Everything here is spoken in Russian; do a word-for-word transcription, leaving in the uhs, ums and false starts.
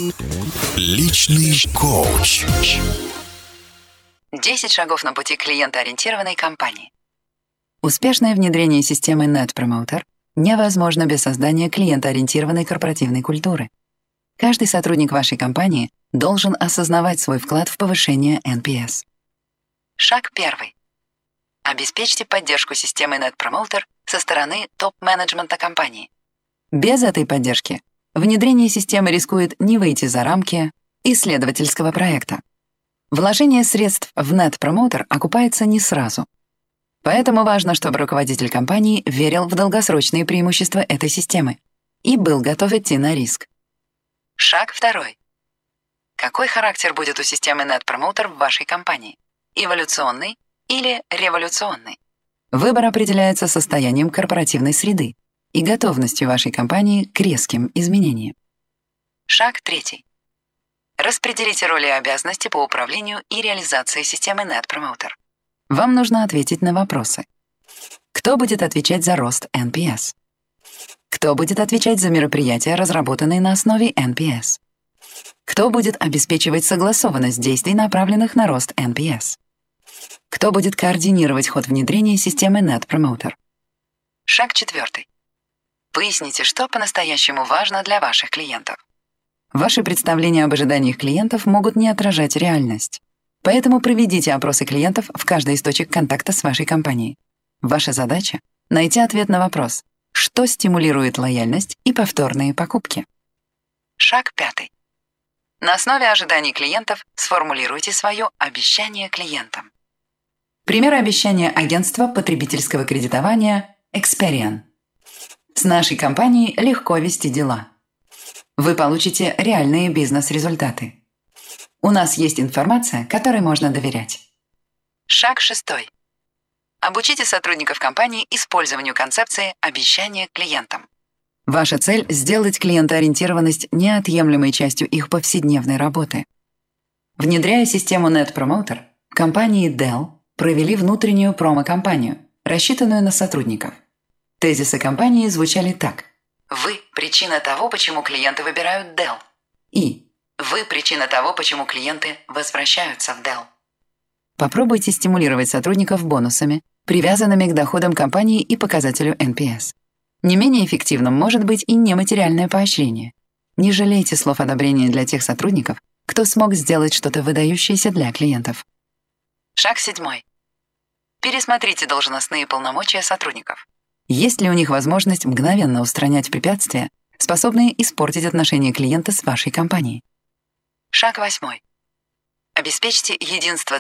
Личный коуч. десять шагов на пути клиентоориентированной компании. Успешное внедрение системы Net Promoter невозможно без создания клиентоориентированной корпоративной культуры. Каждый сотрудник вашей компании должен осознавать свой вклад в повышение эн пи эс. Шаг первый. Обеспечьте поддержку системы Net Promoter со стороны топ-менеджмента компании. Без этой поддержки внедрение системы рискует не выйти за рамки исследовательского проекта. Вложение средств в Net Promoter окупается не сразу. Поэтому важно, чтобы руководитель компании верил в долгосрочные преимущества этой системы и был готов идти на риск. Шаг второй. Какой характер будет у системы Net Promoter в вашей компании? Эволюционный или революционный? Выбор определяется состоянием корпоративной среды и готовностью вашей компании к резким изменениям. Шаг третий. Распределите роли и обязанности по управлению и реализации системы Net Promoter. Вам нужно ответить на вопросы. Кто будет отвечать за рост эн пи эс? Кто будет отвечать за мероприятия, разработанные на основе эн пи эс? Кто будет обеспечивать согласованность действий, направленных на рост эн пи эс? Кто будет координировать ход внедрения системы Net Promoter? Шаг четвертый. Поясните, что по-настоящему важно для ваших клиентов. Ваши представления об ожиданиях клиентов могут не отражать реальность. Поэтому проведите опросы клиентов в каждой из точек контакта с вашей компанией. Ваша задача — найти ответ на вопрос, что стимулирует лояльность и повторные покупки. Шаг пятый. На основе ожиданий клиентов сформулируйте свое обещание клиентам. Пример обещания агентства потребительского кредитования Experian. С нашей компанией легко вести дела. Вы получите реальные бизнес-результаты. У нас есть информация, которой можно доверять. Шаг шестой. Обучите сотрудников компании использованию концепции обещания клиентам. Ваша цель — сделать клиентоориентированность неотъемлемой частью их повседневной работы. Внедряя систему Net Promoter, компании Dell провели внутреннюю промо-кампанию, рассчитанную на сотрудников. Тезисы компании звучали так. Вы – причина того, почему клиенты выбирают Dell. И вы – причина того, почему клиенты возвращаются в Dell. Попробуйте стимулировать сотрудников бонусами, привязанными к доходам компании и показателю эн пи эс. Не менее эффективным может быть и нематериальное поощрение. Не жалейте слов одобрения для тех сотрудников, кто смог сделать что-то выдающееся для клиентов. Шаг седьмой. Пересмотрите должностные полномочия сотрудников. Есть ли у них возможность мгновенно устранять препятствия, способные испортить отношения клиента с вашей компанией? Шаг восьмой. Обеспечьте единство